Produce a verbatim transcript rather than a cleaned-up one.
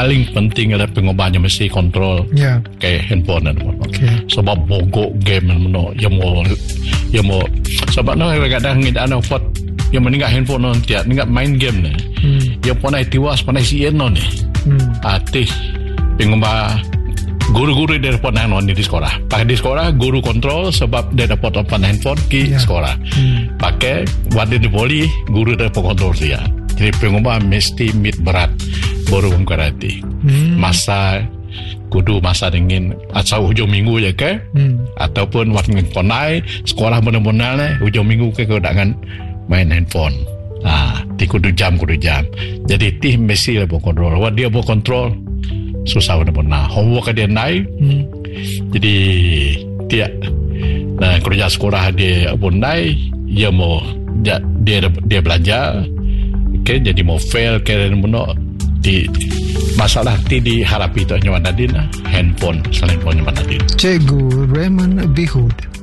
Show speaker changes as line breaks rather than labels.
paling penting adalah pengubahnya mesti kontrol
yeah.
ke handphone dan
okay.
sebab bogok game meno yang mau yang mau sebab no kadang ngida ana pot yang meninggal handphone non tiap ninggal main game ni hmm. yang pernah tiwas pernah sien non ni hmm. atih pengubah guru-guru dia dapat handphone di sekolah pakai di sekolah guru kontrol sebab dia dapat open handphone di yeah. sekolah hmm. pakai wadah di poli guru dapat kontrol dia. Jadi pengubah mesti mit berat baru mengkarati hmm. masa kudu masa dingin asal hujung minggu je ke hmm. ataupun waktu konai sekolah benar-benar ni hujung minggu ke kedangan main handphone ah ti kudu jam kudu jam jadi ti mesti lah kontrol wah dia buat kontrol susah benar-benar homework dia naik hmm. jadi dia nah kerja sekolah dia pun naik dia mau dia dia, dia belajar okay, jadi mau fail ke benar di masalah ti diharapi tu hanya Nadine handphone selain handphone Nadine.
Cikgu Raymond Bihud.